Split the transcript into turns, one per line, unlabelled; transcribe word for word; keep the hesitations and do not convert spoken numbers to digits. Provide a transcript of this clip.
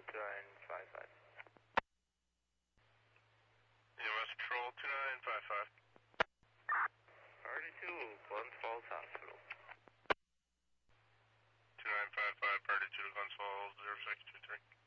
two nine five five.
E M S Patrol two nine five five.
Priority two, Glens Falls Hospital.
two nine five five, Priority two to Glens Falls, zero six two three.